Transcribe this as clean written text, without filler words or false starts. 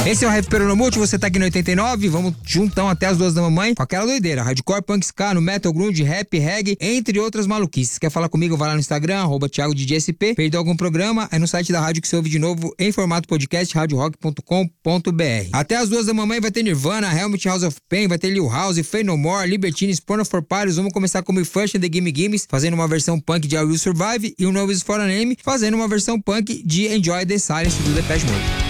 Esse é o Rap Peronomulti, você tá aqui no 89, vamos juntão até as 2 da mamãe com aquela doideira, hardcore, punk, ska, no metal, grunge, rap, reggae, entre outras maluquices. Quer falar comigo? Vai lá no Instagram, @ThiagoDJSP. Perdeu algum programa? É no site da rádio que você ouve de novo em formato podcast, radiorock.com.br. Até as 2 da mamãe vai ter Nirvana, Helmet, House of Pain, vai ter Lil House, Faith No More, Libertines, Porno for Paris. Vamos começar com o First and the Gimme Gimmes, fazendo uma versão punk de I Will Survive, e o No Is For A Name, fazendo uma versão punk de Enjoy the Silence do Depeche Mode.